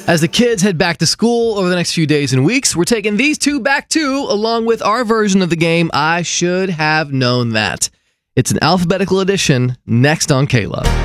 As the kids head back to school over the next few days and weeks, we're taking these two back too, along with our version of the game, I Should Have Known That. It's an alphabetical edition next on K-Love.